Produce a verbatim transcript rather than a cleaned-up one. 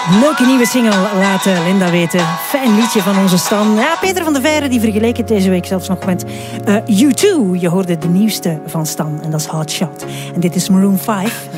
Leuke nieuwe single, laat Linda weten. Fijn liedje van onze Stan. Ja, Peter van der Veire die vergeleek het deze week zelfs nog met uh, U twee. Je hoorde de nieuwste van Stan en dat is Hot Shot. En dit is Maroon vijf.